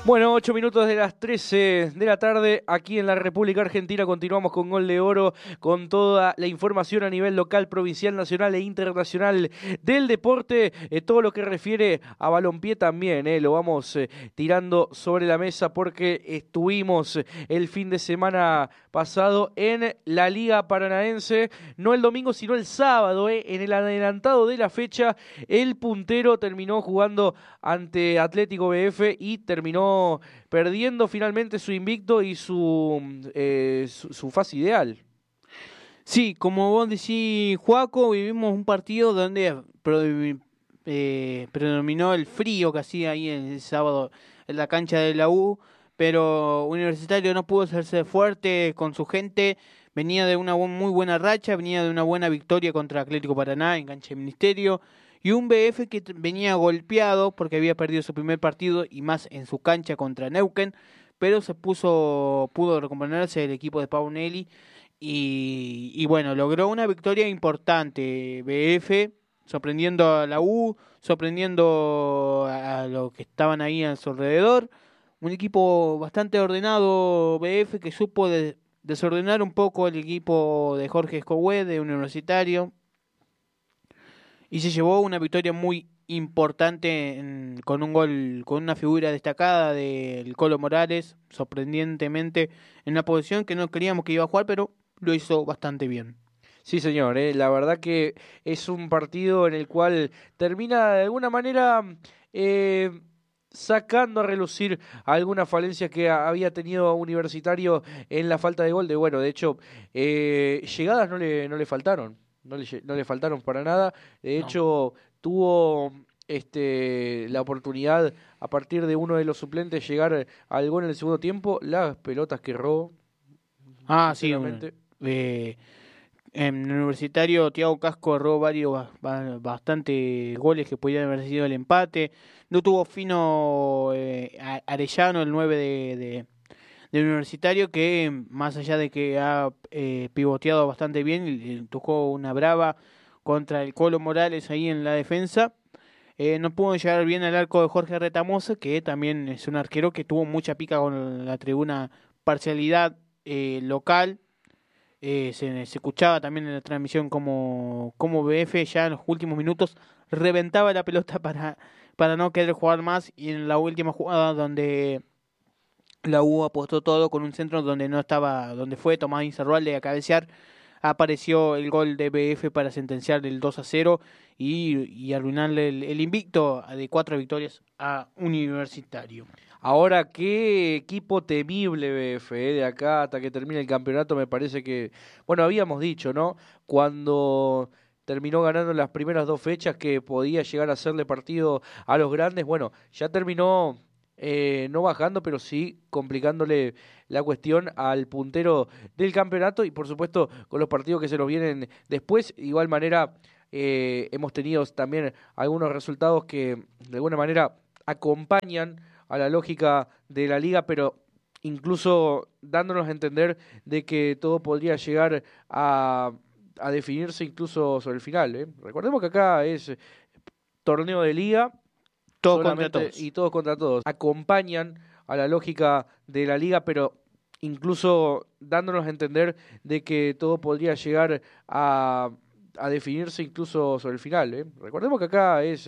Bueno, 8 minutos de las 13 de la tarde, aquí en la República Argentina continuamos con Gol de Oro, con toda la información a nivel local, provincial, nacional e internacional del deporte, todo lo que refiere a balompié también, lo vamos tirando sobre la mesa porque estuvimos el fin de semana pasado en la Liga Paranaense, no el domingo sino el sábado, en el adelantado de la fecha, el puntero terminó jugando ante Atlético BF y terminó perdiendo finalmente su invicto y su fase ideal. Sí, como vos decís, Joaco, vivimos un partido donde predominó el frío que hacía ahí el sábado en la cancha de la U, pero Universitario no pudo hacerse fuerte con su gente, venía de una muy buena racha, venía de una buena victoria contra Atlético Paraná en cancha de Ministerio, y un BF que venía golpeado porque había perdido su primer partido y más en su cancha contra Neuquén, pero pudo recomponerse el equipo de Paunelli y bueno, logró una victoria importante. BF sorprendiendo a la U, sorprendiendo a los que estaban ahí a su alrededor. Un equipo bastante ordenado, BF, que supo desordenar un poco el equipo de Jorge Escogüe, de Universitario, y se llevó una victoria muy importante con un gol, con una figura destacada del Colo Morales, sorprendentemente en una posición que no creíamos que iba a jugar, pero lo hizo bastante bien. Sí, señor, la verdad que es un partido en el cual termina de alguna manera eh, sacando a relucir algunas falencias que había tenido Universitario en la falta de gol. Bueno, de hecho, llegadas no le faltaron, no le faltaron para nada. De No. hecho, tuvo la oportunidad a partir de uno de los suplentes llegar al gol en el segundo tiempo. Las pelotas que erró, Ah, sí, sinceramente. en el Universitario, Thiago Casco erró bastante goles que podían haber sido el empate. No tuvo fino Arellano, el 9 de Universitario, que más allá de que ha pivoteado bastante bien, y tocó una brava contra el Colo Morales ahí en la defensa. No pudo llegar bien al arco de Jorge Retamoso, que también es un arquero que tuvo mucha pica con la tribuna parcialidad local. Se escuchaba también en la transmisión como BF ya en los últimos minutos reventaba la pelota para no querer jugar más, y en la última jugada donde la U apostó todo con un centro donde no estaba, donde fue Tomás Incerralde a cabecear, apareció el gol de BF para sentenciar el 2-0 y arruinarle el invicto de 4 victorias a Universitario. Ahora, qué equipo temible BF, de acá hasta que termine el campeonato me parece que, bueno, habíamos dicho, ¿no? Cuando terminó ganando las primeras dos fechas que podía llegar a hacerle partido a los grandes, bueno, ya terminó no bajando, pero sí complicándole la cuestión al puntero del campeonato y por supuesto con los partidos que se nos vienen después, de igual manera hemos tenido también algunos resultados que de alguna manera acompañan a la lógica de la liga, pero incluso dándonos a entender de que todo podría llegar a definirse incluso sobre el final, ¿eh? Recordemos que acá es torneo de liga Todos contra solamente y todos. todos contra todos. Acompañan a la lógica de la liga, pero incluso dándonos a entender de que todo podría llegar a definirse incluso sobre el final, ¿eh? Recordemos que acá es